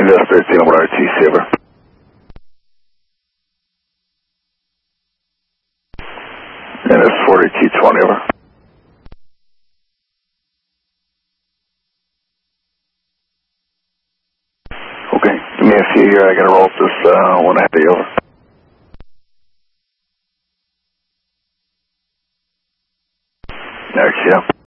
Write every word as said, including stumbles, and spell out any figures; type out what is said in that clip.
thirteen dash thirteen, what R T C, over. And it's forty-two twenty, over. Okay, give me a few here, I gotta roll this uh, one ahead of you, over. Next, yeah.